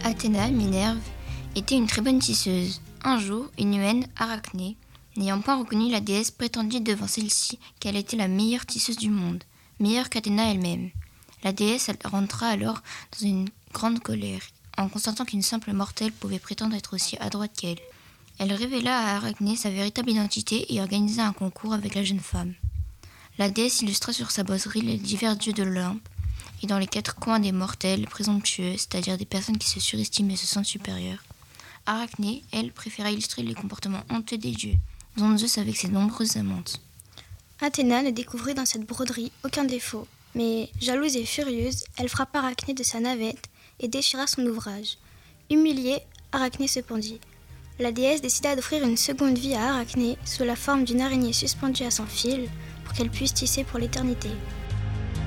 Athéna, Minerve, était une très bonne tisseuse. Un jour, une humaine, Arachné, n'ayant point reconnu la déesse, prétendit devant celle-ci qu'elle était la meilleure tisseuse du monde, meilleure qu'Athéna elle-même. La déesse rentra alors dans une grande colère, en constatant qu'une simple mortelle pouvait prétendre être aussi adroite qu'elle. Elle révéla à Arachné sa véritable identité et organisa un concours avec la jeune femme. La déesse illustra sur sa boiserie les divers dieux de l'Olympe, et dans les 4 coins des mortels présomptueux, c'est-à-dire des personnes qui se surestiment et se sentent supérieures. Arachné, elle, préféra illustrer les comportements honteux des dieux, dont Zeus avec ses nombreuses amantes. Athéna ne découvrit dans cette broderie aucun défaut, mais, jalouse et furieuse, elle frappa Arachné de sa navette et déchira son ouvrage. Humiliée, Arachné se pendit. La déesse décida d'offrir une seconde vie à Arachné sous la forme d'une araignée suspendue à son fil pour qu'elle puisse tisser pour l'éternité.